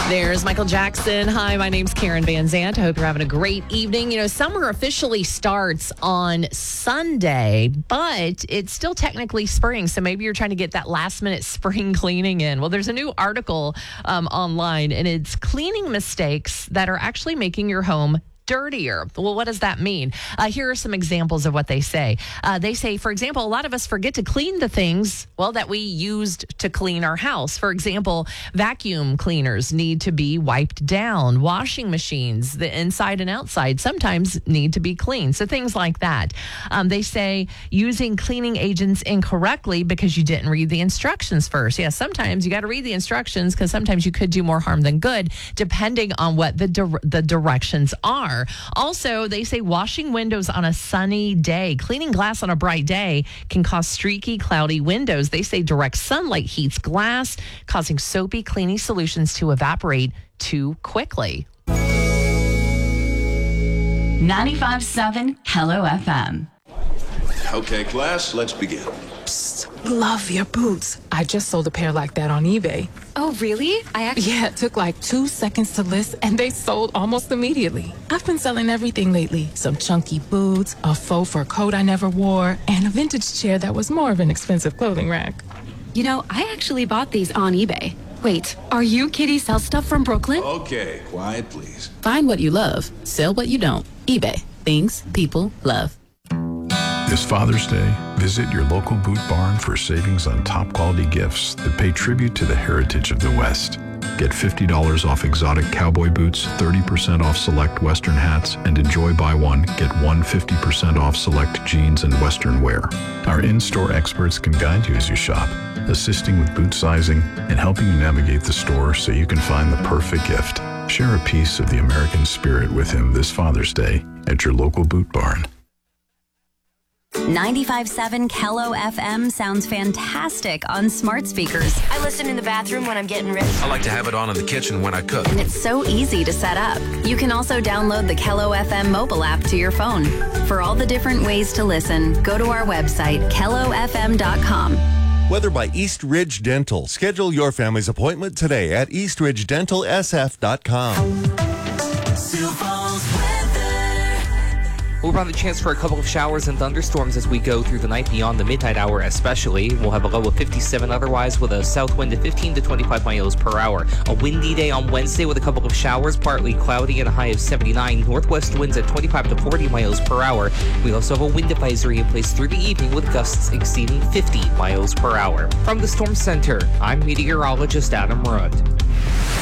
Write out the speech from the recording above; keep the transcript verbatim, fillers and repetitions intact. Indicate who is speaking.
Speaker 1: There's Michael Jackson. Hi, my name's Karen Van Zant. I hope you're having a great evening. You know, summer officially starts on Sunday, but it's still technically spring. So maybe you're trying to get that last minute spring cleaning in. Well, there's a new article um, online, and it's cleaning mistakes that are actually making your home dirtier. Well, what does that mean? Uh, here are some examples of what they say. Uh, they say, for example, a lot of us forget to clean the things, well, that we used to clean our house. For example, vacuum cleaners need to be wiped down. Washing machines, the inside and outside, sometimes need to be cleaned. So things like that. Um, they say using cleaning agents incorrectly because you didn't read the instructions first. Yeah, sometimes you got to read the instructions because sometimes you could do more harm than good, depending on what the di- the directions are. Also, they say washing windows on a sunny day. Cleaning glass on a bright day can cause streaky, cloudy windows. They say direct sunlight heats glass, causing soapy cleaning solutions to evaporate too quickly.
Speaker 2: ninety-five point seven Hello F M.
Speaker 3: Okay, class, let's begin.
Speaker 4: Psst, love your boots. I just sold a pair like that on eBay.
Speaker 5: Oh, really? I actually...
Speaker 4: Yeah, it took like two seconds to list, and they sold almost immediately. I've been selling everything lately. Some chunky boots, a faux fur coat I never wore, and a vintage chair that was more of an expensive clothing rack.
Speaker 5: You know, I actually bought these on eBay. Wait, are you Kitty Sell Stuff from Brooklyn?
Speaker 3: Okay, quiet, please.
Speaker 6: Find what you love. Sell what you don't. eBay. Things people love.
Speaker 7: This Father's Day, visit your local Boot Barn for savings on top quality gifts that pay tribute to the heritage of the West. Get fifty dollars off exotic cowboy boots, thirty percent off select Western hats, and enjoy buy one, get one fifty percent off select jeans and Western wear. Our in-store experts can guide you as you shop, assisting with boot sizing and helping you navigate the store so you can find the perfect gift. Share a piece of the American spirit with him this Father's Day at your local Boot Barn.
Speaker 2: ninety-five point seven Hello F M sounds fantastic on smart speakers.
Speaker 8: I listen in the bathroom when I'm getting ready.
Speaker 9: I like to have it on in the kitchen when I cook.
Speaker 2: And it's so easy to set up. You can also download the Hello F M mobile app to your phone. For all the different ways to listen, go to our website, hello f m dot com.
Speaker 10: Weather by East Ridge Dental. Schedule your family's appointment today at east ridge dental s f dot com.
Speaker 11: We'll run the chance for a couple of showers and thunderstorms as we go through the night beyond the midnight hour especially. We'll have a low of fifty-seven otherwise with a south wind of fifteen to twenty-five miles per hour. A windy day on Wednesday with a couple of showers, partly cloudy and a high of seventy-nine. Northwest winds at twenty-five to forty miles per hour. We also have a wind advisory in place through the evening with gusts exceeding fifty miles per hour. From the Storm Center, I'm meteorologist Adam Rudd.